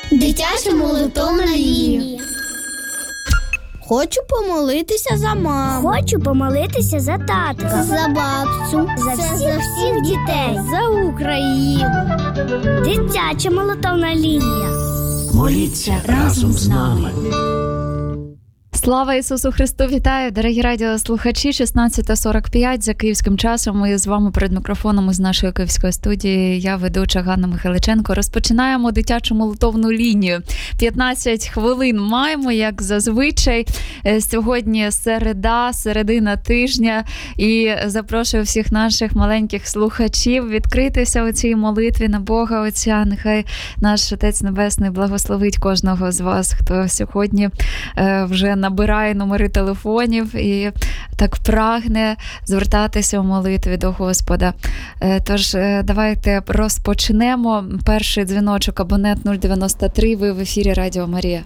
Дитяча молитовна лінія. Хочу помолитися за маму. Хочу помолитися за татка. За бабцю. За всіх дітей. За Україну. Дитяча молитовна лінія. Моліться разом з нами. Слава Ісусу Христу! Вітаю, дорогі радіослухачі. 16:45 за київським часом. Ми з вами перед мікрофоном із нашої київської студії. Я ведуча Ганна Михайличенко. Розпочинаємо дитячу молитовну лінію. 15 хвилин маємо, як зазвичай. Сьогодні середина тижня. І запрошую всіх наших маленьких слухачів відкритися у цій молитві на Бога Отця. Нехай наш Отець Небесний благословить кожного з вас, хто сьогодні вже набирає номери телефонів і так прагне звертатися у молитві до Господа. Тож, давайте розпочнемо. Перший дзвіночок, абонент 093, ви в ефірі Радіо Марія.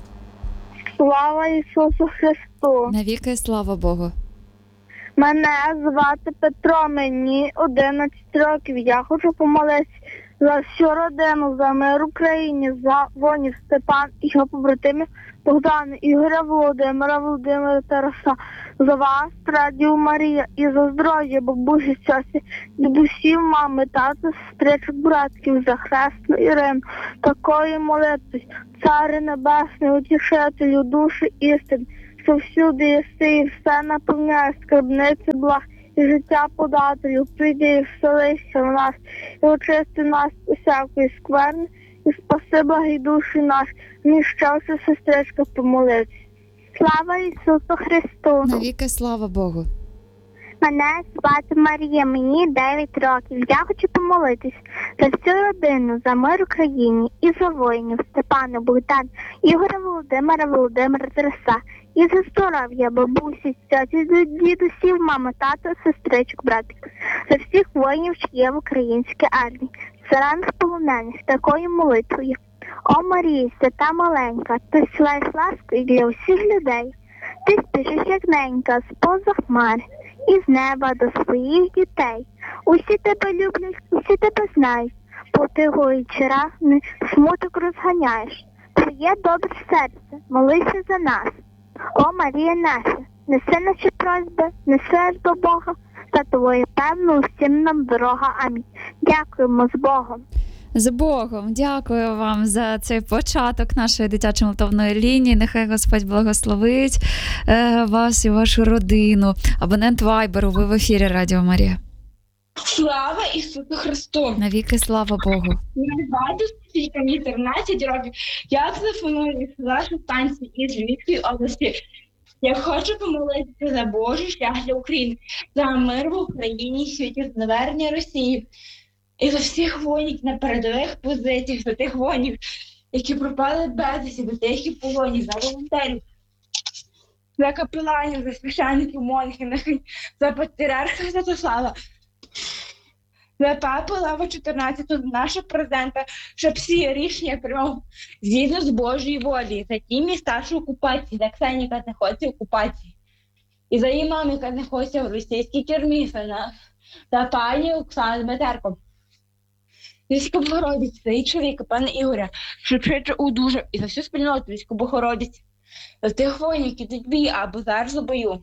Слава Ісусу Христу! Навіки слава Богу! Мене звати Петро, мені 11 років. Я хочу помолитися за всю родину, за мир в Україні, за воїнів Степан і його побратимів Богдана, Ігоря, Володимира, Тараса, за вас, Радіо Марія, і за здоров'я бабусі, сьосі, дідусів, мами, тата, сестричок, братків, за Хресну Ірину, такої молитви, Цари Небесний, утішителю душі істин, що всюди єси і все наповняє, скарбниці благ і життя подателів, прийди і вселися в нас, і очисти нас усякої скверни, і спаси благі душі наші, міщався сестричка помолитися. Слава Ісусу Христу! Навіки слава Богу! Мене звати Марія, мені 9 років. Я хочу помолитись за всю родину, за мир в Україні і за воїнів Степана, Богдана, Ігоря, Володимира, Тараса, і за здоров'я бабусі, тьоті, дідусів, мами, тата, сестричок, братиків, за всіх воїнів, що є в українській армії, за ранних полонених, такою молитвою. О Марія, свята маленька, ти силаєш ласку і для усіх людей. Ти спішиш як ненька з-поза хмари і з неба до своїх дітей. Усі тебе люблять, усі тебе знають, потигуючи рани, смуток розганяєш. Твоє добре серце, молися за нас. О Марія наша, неси наші просьби, неси до Бога, за твою певну усім нам дорога. Амінь. Дякуємо з Богом. З Богом. Дякую вам за цей початок нашої дитячої молитовної лінії. Нехай Господь благословить вас і вашу родину. Абонент Вайберу, ви в ефірі Радіо Марія. Слава Ісусу Христу! Навіки слава Богу! Мені 13 років. Я телефоную з вашої станції із Львівської області. Я хочу помолитися за Божий шлях для України, за мир в Україні, світі, за навернення Росії. І за всіх воїнів на передових позиціях, за тих воїнів, які пропали безвісті, за тих, які в полоні, за волонтерів, за капеланів, за священників, монахів, за патріарха Святослава, за папу Лева 14, за нашого президента, щоб всі рішення приймав згідно з Божої волі, за ті міста, що окупації, за Ксенію, яка знаходиться в окупації, і за її маму, яка знаходиться в російській тюрмі, за пані Оксану Дмитерко. Військо Богородиці, за її чоловіка, пана Ігоря, щоб швидше одужав, і за всю спільноту Військо Богородиці, за тих воїнів, які йдуть в бій або зараз у бою,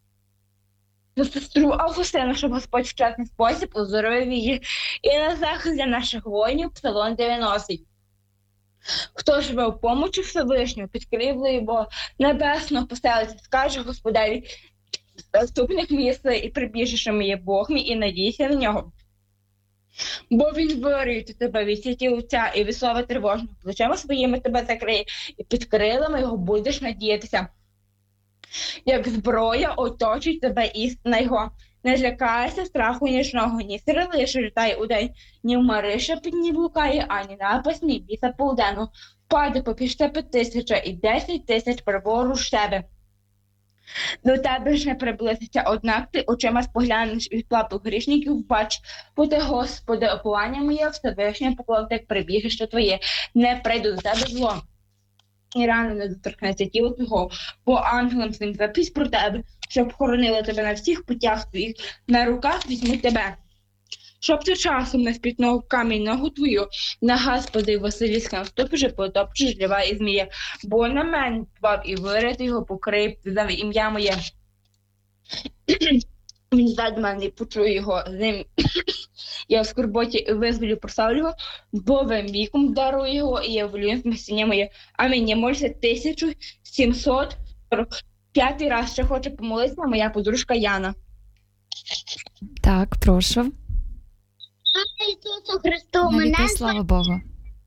за сестру Августину, щоб Господь в чесний спосіб оздоровив її, і на захист для наших воїнів Псалом 90. Хто живе в помочі Всевишнього, під крівлею Бога Небесного поселиться, скаже Господеві, заступник місце і прибіжище моє Бог мій, і надійся на нього. Бо він вирить у тебе від сіті овця і від слова тривожного. Плечима своїми тебе закриє, і під крилами його будеш надіятися. Як зброя оточить тебе істина його. Не злякайся страху нічного, ні стріли, що літає удень, ні в мариша під ні блукає, ані напасть, ні біса полдену. Впаде попіж тебе 1000 і 10 000 праворуч тебе. До тебе ж не приблизиться, однак ти очима споглянеш від плату грішників, бач, бути, Господи, оповання моє, Всевишнє поклав, як прибіжище твоє, не прийду до тебе зло. І рано не доторкнеться тіло твого, бо ангелам своїм запись про тебе, щоб хоронили тебе на всіх путях твоїх, на руках візьмуть тебе, Щоб ти часом не спітнув камінь ногу твою, на Господи Василіска наступиш, потопчеш льва і змія. Бо на мене твав і вирити його покрив, за ім'я моє. Він здать мене і почує його з ним. Я в скорботі визволю, прославлю його, бо віком дарую його, і я волюю спасіння моє. Амінь. Я молюся 1745 раз, ще хочу помолитися моя подружка Яна. Так, прошу. Ісусу Христу, Навіки слава Богу.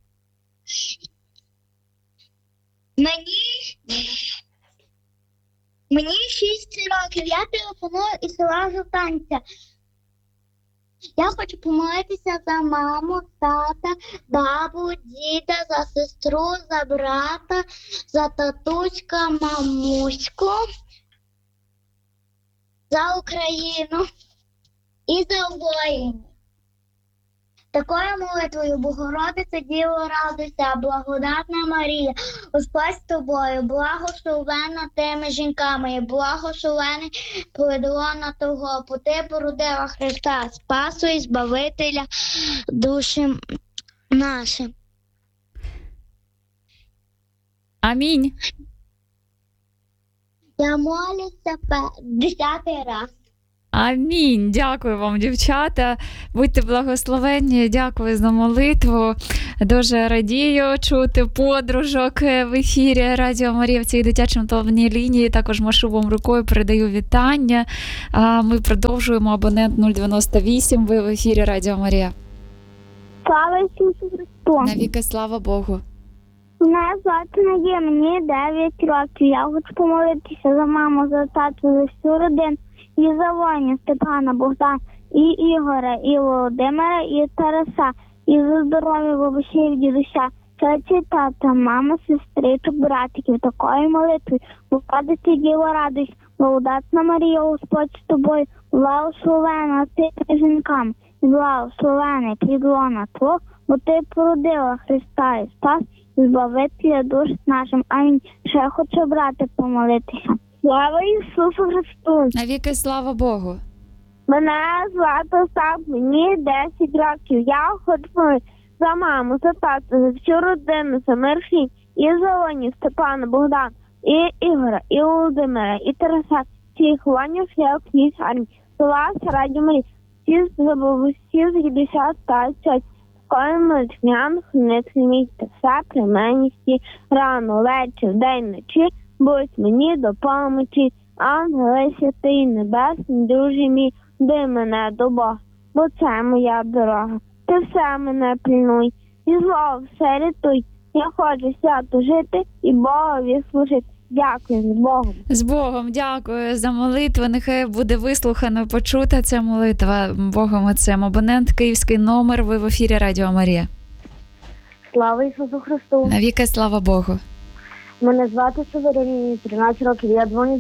Мені 6 років, я телефоную із села Жовтанця. Я хочу помолитися за маму, тата, бабу, діда, за сестру, за брата, за татуська, мамуську, за Україну і за воїнів. Такою молитвою, Богородиця, Діво, радуйся, благодатна Марія, Господь з тобою, благословена тими жінками, і благословений плодлона того, бо ти породила Христа, Спасу і Збавителя душі нашим. Амінь. Я молюся 10-й раз. Амінь. Дякую вам, дівчата. Будьте благословенні. Дякую за молитву. Дуже радію чути подружок в ефірі Радіо Марія в цій дитячо-молитовній лінії. Також машу вам рукою, передаю вітання. Ми продовжуємо. Абонент 098. Ви в ефірі Радіо Марія. Слава Ісусу Христу! Навіки слава Богу. Мене звати Надія, мені 9 років. Я хочу помолитися за маму, за тату, за всю родину. І за воїнів Степана, Богдана, і Ігоря, і Володимира, і Тараса, і за здоров'я бабусів, дідуся, тьоті, тата, мама, сестричок, братиків. Такою молитвою, Богородиця Діво, радуйся, благодатна Марія, Господь з тобою, благословена ти жінками, і благословений плідлона твого, бо ти породила Христа і Спас, і Збавителя душ нашим. Амінь. Ще хочу, брате, помолитися. Слава Ісусу Христу! Навіки слава Богу. Мене звати Остап, мені 10 років. Я хочу молитися за маму, за тату, за всю родину, за Мерфі, і за Лонів, Степана, Богдана, і Ігора, і Володимира, і Тараса, всіх Лонів, я князь армії. Слава Радіо Марія, всі забабусі, з 50 та тьоті. Такою молитвян, хранитель мій, та все при мені всі, рано, вечір, день, ночі, будь мені до помочі, ангели святий, небесний, друже мій, веди мене до Бога, бо це моя дорога. Ти все мене пильнуй, і зло все рятуй. Я хочу свято жити і Богові служити. Дякую, з Богом. З Богом, дякую за молитву. Нехай буде вислухано, почута ця молитва Богом Отцем. Абонент, київський номер, ви в ефірі Радіо Марія. Слава Ісусу Христу! Навіки слава Богу. Мене звати Северині, 13 років. Я дзвоню